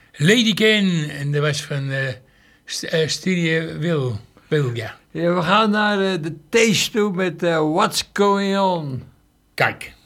Lady Kane, en dat was van Studio Wilga. Ja, we gaan naar de Taste toe met What's Going On. Kijk.